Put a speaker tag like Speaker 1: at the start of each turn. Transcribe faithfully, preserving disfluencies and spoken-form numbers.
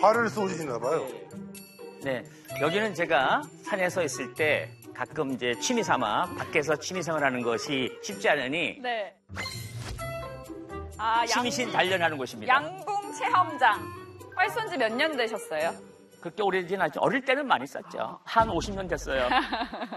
Speaker 1: 활을 쏘시나 봐요.
Speaker 2: 네, 여기는 제가 산에 서 있을 때 가끔 이제 취미 삼아 밖에서 취미 생활하는 것이 쉽지 않으니
Speaker 3: 네. 아,
Speaker 2: 취미신 단련하는 곳입니다.
Speaker 3: 양궁 체험장. 활 쏜 지 몇 년 되셨어요?
Speaker 2: 그렇게 오래되진 않죠. 어릴 때는 많이 쐈죠. 한 오십 년 됐어요.